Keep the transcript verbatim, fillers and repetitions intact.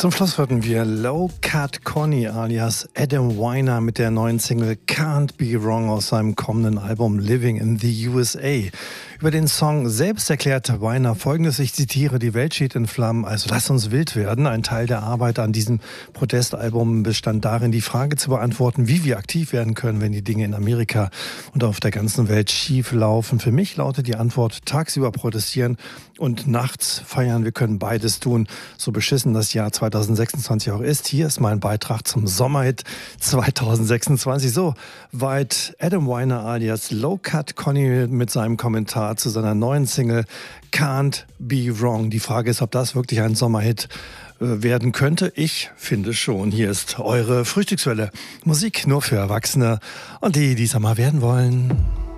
Zum Schluss hörten wir Low Cut Connie alias Adam Weiner mit der neuen Single Can't Be Wrong aus seinem kommenden Album Living in the U S A. Über den Song selbst erklärte Weiner Folgendes, ich zitiere, die Welt steht in Flammen, also lasst uns wild werden. Ein Teil der Arbeit an diesem Protestalbum bestand darin, die Frage zu beantworten, wie wir aktiv werden können, wenn die Dinge in Amerika und auf der ganzen Welt schief laufen. Für mich lautet die Antwort, tagsüber protestieren und nachts feiern. Wir können beides tun, so beschissen das Jahr zweitausendsechsundzwanzig auch ist. Hier ist mein Beitrag zum Sommerhit zweitausendsechsundzwanzig. So weit Adam Weiner alias Low Cut Connie mit seinem Kommentar zu seiner neuen Single Can't Be Wrong. Die Frage ist, ob das wirklich ein Sommerhit äh, werden könnte. Ich finde schon. Hier ist eure Frühstückswelle. Musik nur für Erwachsene und die, die es einmal werden wollen.